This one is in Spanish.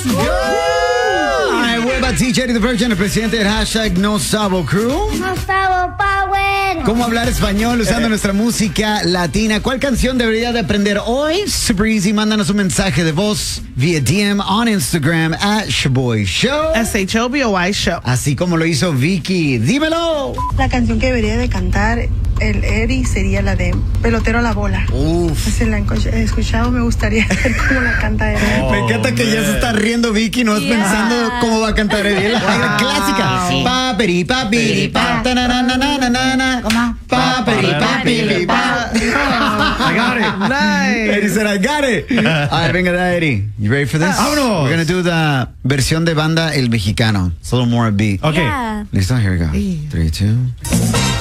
Ay, hueva, teacher y the Virgin, el presidente del hashtag No Sabo Crew. No Sabo Power. ¿Cómo hablar español usando nuestra música latina? ¿Cuál canción debería de aprender hoy? Super easy, mándanos un mensaje de voz vía DM on Instagram @ShaboyShow. SHOBOY Show. Así como lo hizo Vicky. ¡Dímelo! La canción que debería de cantar el Eddie sería la de Pelotero a la bola. Uf. Se la he escuchado, me gustaría ver cómo la canta él. Me encanta que ya se está riendo Vicky, no vas pensando cómo va a cantar Eddie. La clásica. Sí. Paperi, papiri, pa, tanananananana. ¿Cómo? Paperi, papiri, pa. I got it. Nice. Eddie said, I got it. A ver, venga, Eddie. You ready for this? Vámonos. We're gonna do the versión de banda El Mexicano. It's a little more upbeat. Okay. Yeah. Listo, here we go. 3, 2.